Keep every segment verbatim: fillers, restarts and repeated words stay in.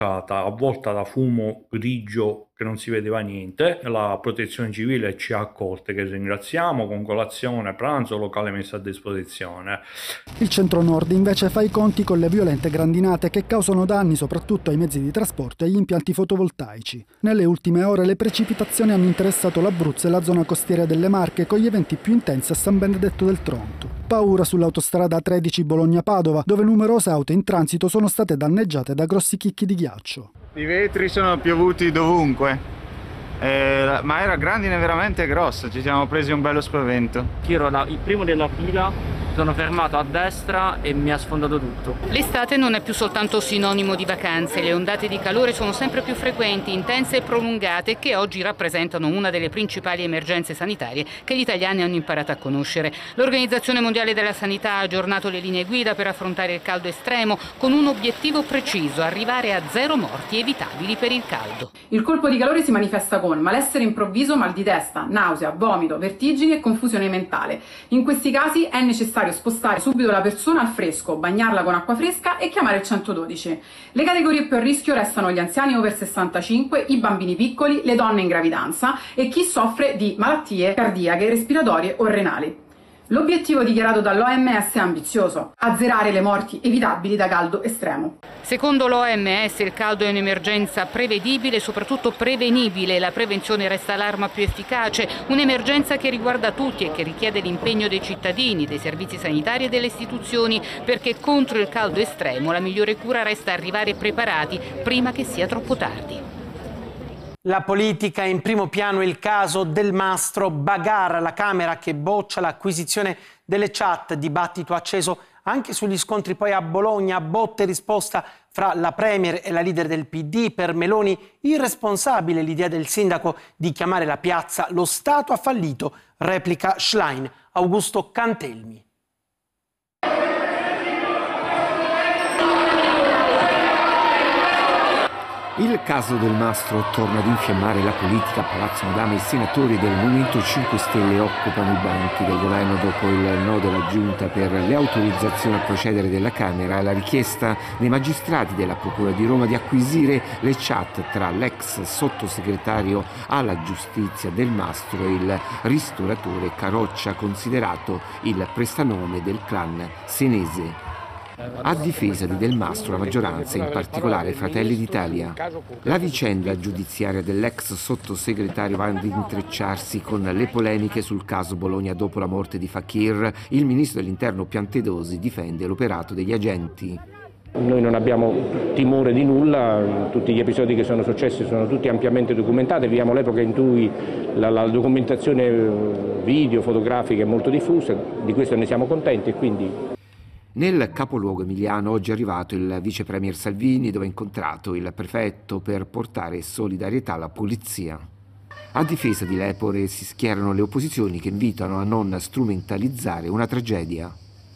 avvolta da fumo grigio che non si vedeva niente. La protezione civile ci ha accolte, che ringraziamo, con colazione, pranzo, locale messo a disposizione. Il centro-nord invece fa i conti con le violente grandinate che causano danni soprattutto ai mezzi di trasporto e agli impianti fotovoltaici. Nelle ultime ore le precipitazioni hanno interessato l'Abruzzo e la zona costiera delle Marche, con gli eventi più intensi a San Benedetto del Tronto. Paura sull'autostrada tredici Bologna-Padova, dove numerose auto in transito sono state danneggiate da grossi chicchi di ghiaccio. I vetri sono piovuti dovunque, eh, ma era grandine veramente grossa, ci siamo presi un bello spavento. Io ero la, il primo della fila, sono fermato a destra e mi ha sfondato tutto. L'estate non è più soltanto sinonimo di vacanze, le ondate di calore sono sempre più frequenti, intense e prolungate, che oggi rappresentano una delle principali emergenze sanitarie che gli italiani hanno imparato a conoscere. L'Organizzazione Mondiale della Sanità ha aggiornato le linee guida per affrontare il caldo estremo con un obiettivo preciso: arrivare a zero morti evitabili per il caldo. Il colpo di calore si manifesta con malessere improvviso, mal di testa, nausea, vomito, vertigini e confusione mentale. In questi casi è necessario spostare subito la persona al fresco, bagnarla con acqua fresca e chiamare il centododici. Le categorie più a rischio restano gli anziani over sessantacinque, i bambini piccoli, le donne in gravidanza e chi soffre di malattie cardiache, respiratorie o renali. L'obiettivo dichiarato dall'O M S è ambizioso: azzerare le morti evitabili da caldo estremo. Secondo l'O M S il caldo è un'emergenza prevedibile e soprattutto prevenibile. La prevenzione resta l'arma più efficace, un'emergenza che riguarda tutti e che richiede l'impegno dei cittadini, dei servizi sanitari e delle istituzioni, perché contro il caldo estremo la migliore cura resta arrivare preparati prima che sia troppo tardi. La politica, in primo piano il caso Delmastro, bagarre alla Camera che boccia l'acquisizione delle chat, dibattito acceso anche sugli scontri poi a Bologna, botte e risposta fra la Premier e la leader del P D. Per Meloni irresponsabile l'idea del sindaco di chiamare la piazza "lo Stato ha fallito", replica Schlein. Augusto Cantelmi. Il caso Delmastro torna ad infiammare la politica. A Palazzo Madama i senatori del Movimento cinque Stelle occupano i banchi del governo dopo il no della Giunta per le autorizzazioni a procedere della Camera e la richiesta dei magistrati della Procura di Roma di acquisire le chat tra l'ex sottosegretario alla giustizia Delmastro e il ristoratore Caroccia, considerato il prestanome del clan senese. A difesa di Delmastro la maggioranza, in particolare Fratelli d'Italia. La vicenda giudiziaria dell'ex sottosegretario va ad intrecciarsi con le polemiche sul caso Bologna dopo la morte di Fakir. Il ministro dell'Interno Piantedosi difende l'operato degli agenti. Noi non abbiamo timore di nulla, tutti gli episodi che sono successi sono tutti ampiamente documentati, viviamo l'epoca in cui la, la documentazione video, fotografica è molto diffusa, di questo ne siamo contenti e quindi... Nel capoluogo emiliano oggi è arrivato il vice premier Salvini, dove ha incontrato il prefetto per portare solidarietà alla polizia. A difesa di Lepore si schierano le opposizioni che invitano a non strumentalizzare una tragedia.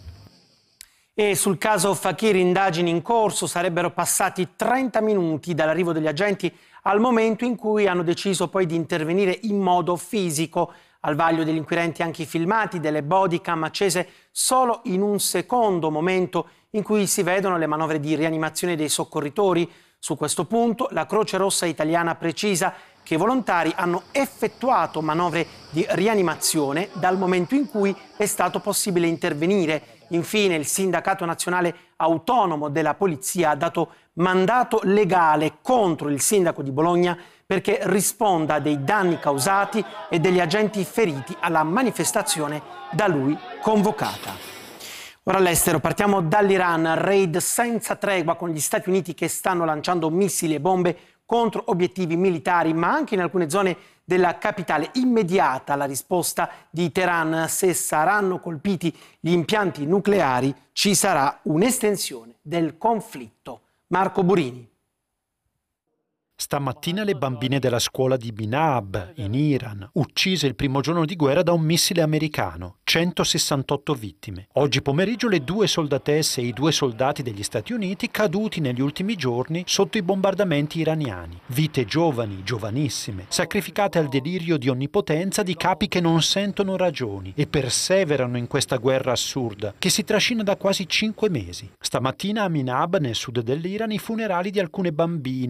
E sul caso Fakir indagini in corso, sarebbero passati trenta minuti dall'arrivo degli agenti al momento in cui hanno deciso poi di intervenire in modo fisico. Al vaglio degli inquirenti anche i filmati delle bodycam accese solo in un secondo, momento in cui si vedono le manovre di rianimazione dei soccorritori. Su questo punto la Croce Rossa italiana precisa che i volontari hanno effettuato manovre di rianimazione dal momento in cui è stato possibile intervenire. Infine il Sindacato Nazionale Autonomo della Polizia ha dato mandato legale contro il sindaco di Bologna perché risponda dei danni causati e degli agenti feriti alla manifestazione da lui convocata. Ora all'estero, partiamo dall'Iran, raid senza tregua con gli Stati Uniti che stanno lanciando missili e bombe contro obiettivi militari, ma anche in alcune zone della capitale. Immediata la risposta di Teheran: se saranno colpiti gli impianti nucleari ci sarà un'estensione del conflitto. Marco Burini. Stamattina le bambine della scuola di Minab, in Iran, uccise il primo giorno di guerra da un missile americano, centosessantotto vittime. Oggi pomeriggio le due soldatesse e i due soldati degli Stati Uniti caduti negli ultimi giorni sotto i bombardamenti iraniani. Vite giovani, giovanissime, sacrificate al delirio di onnipotenza di capi che non sentono ragioni e perseverano in questa guerra assurda che si trascina da quasi cinque mesi. Stamattina a Minab, nel sud dell'Iran, i funerali di alcune bambine